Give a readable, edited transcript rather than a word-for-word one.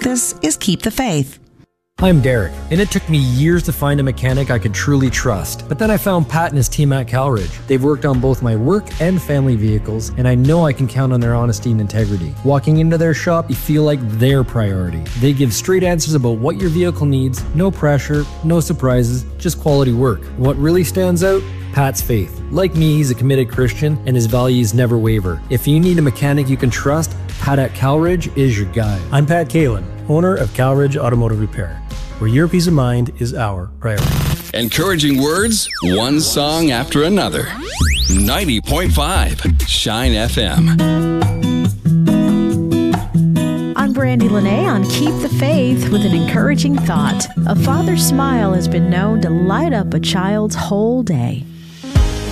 This is Keep the Faith. I'm Derek, and it took me years to find a mechanic I could truly trust. But then I found Pat and his team at Calridge. They've worked on both my work and family vehicles, and I know I can count on their honesty and integrity. Walking into their shop, you feel like their priority. They give straight answers about what your vehicle needs, no pressure, no surprises, just quality work. What really stands out? Pat's faith. Like me, he's a committed Christian, and his values never waver. If you need a mechanic you can trust, Pat at Calridge is your guy. I'm Pat Kalin, owner of Calridge Automotive Repair, where your peace of mind is our priority. Encouraging words, one song after another. 90.5 Shine FM. I'm Brandy Lene on Keep the Faith with an encouraging thought. A father's smile has been known to light up a child's whole day.